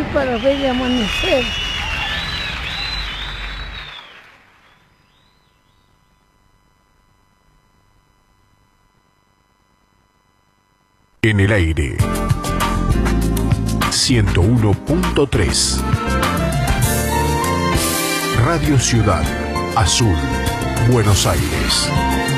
aquí para ver el amanecer. En el aire 101.3 Radio Ciudad Azul, Buenos Aires.